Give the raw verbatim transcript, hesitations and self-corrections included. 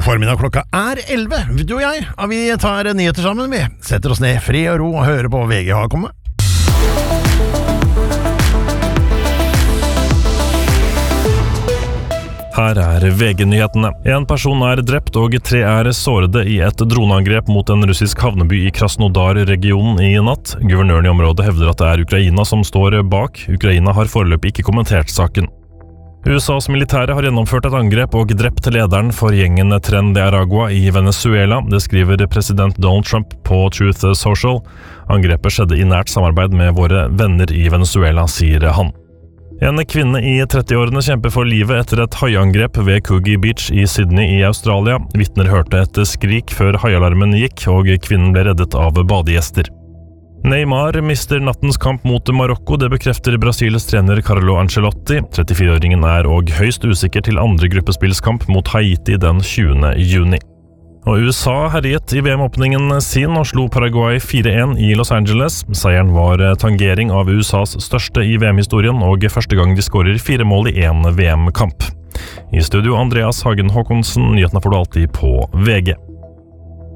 God formiddag, klokka er elleve. Du og jeg, ja, vi tar nyheter sammen, vi. Setter oss ned, fred og ro, og hører på V G har kommet. Her er V G-nyhetene. En person er drept og tre er sårede i et droneangrep mot en russisk havneby i Krasnodar-regionen i natt. Guvernøren i området hevder at det er Ukraina som står bak. Ukraina har foreløpig ikke kommentert saken. U S A's militære har gjennomført et angrep og drept lederen for gjengen Tren de Aragua i Venezuela. Det skriver president Donald Trump på Truth Social. Angrepet skjedde i nært samarbeid med våre venner i Venezuela, sier han. En kvinne i trettiårene kjemper for livet etter et haiangrep ved Coogee Beach i Sydney i Australia. Vitner hørte et skrik før haialarmen gikk, og kvinnen ble reddet av badegjester. Neymar mister nattens kamp mot Marokko, det bekrefter Brasils trener Carlo Ancelotti. trettifire-åringen er og høyst usikker til andre gruppespillskamp mot Haiti den tjuende juni. Og U S A herjet i V M-åpningen sin og slo Paraguay fire en i Los Angeles. Seieren var tangering av U S A's største i V M-historien, og første gang de skårer fire mål i en V M-kamp. I studio Andreas Hagen Håkonsen, nyhetene får du alltid på V G.